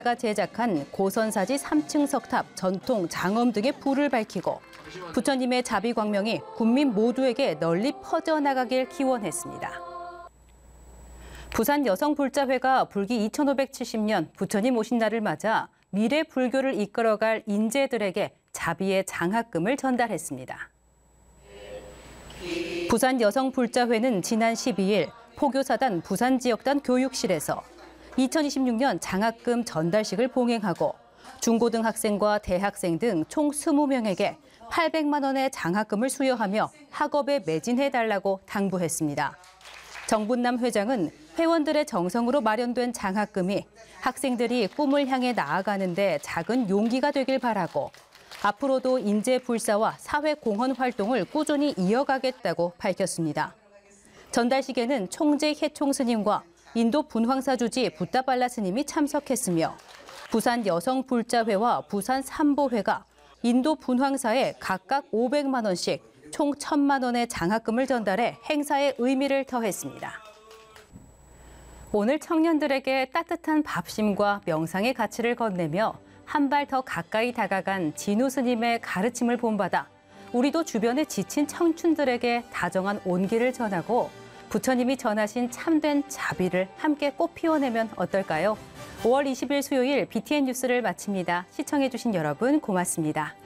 가 제작한 고선사지 3층 석탑, 전통 장엄 등의 불을 밝히고 부처님의 자비 광명이 국민 모두에게 널리 퍼져나가길 기원했습니다. 부산 여성불자회가 불기 2570년 부처님 오신 날을 맞아 미래 불교를 이끌어갈 인재들에게 자비의 장학금을 전달했습니다. 부산 여성불자회는 지난 12일 포교사단 부산지역단 교육실에서 2026년 장학금 전달식을 봉행하고 중고등학생과 대학생 등 총 20명에게 800만 원의 장학금을 수여하며 학업에 매진해달라고 당부했습니다. 정분남 회장은 회원들의 정성으로 마련된 장학금이 학생들이 꿈을 향해 나아가는 데 작은 용기가 되길 바라고 앞으로도 인재불사와 사회공헌 활동을 꾸준히 이어가겠다고 밝혔습니다. 전달식에는 총재 해총 스님과 인도 분황사 주지 붓다발라 스님이 참석했으며 부산 여성불자회와 부산 삼보회가 인도 분황사에 각각 500만 원씩 총 1,000만 원의 장학금을 전달해 행사의 의미를 더했습니다. 오늘 청년들에게 따뜻한 밥심과 명상의 가치를 건네며 한 발 더 가까이 다가간 진우 스님의 가르침을 본받아 우리도 주변에 지친 청춘들에게 다정한 온기를 전하고 부처님이 전하신 참된 자비를 함께 꽃 피워내면 어떨까요? 5월 20일 수요일 BTN 뉴스를 마칩니다. 시청해주신 여러분 고맙습니다.